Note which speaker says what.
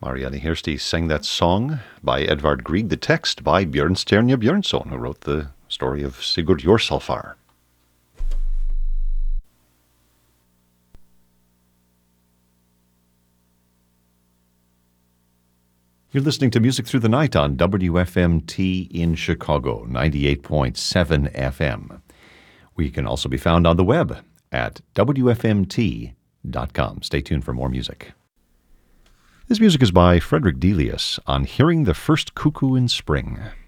Speaker 1: Marianne Hirsty sang that song by Edvard Grieg, the text by Bjørnstjerne Bjørnson, who wrote the story of Sigurd Jorsalfar. You're listening to Music Through the Night on WFMT in Chicago, 98.7 FM. We can also be found on the web at WFMT.com. Stay tuned for more music. This music is by Frederick Delius on Hearing the First Cuckoo in Spring.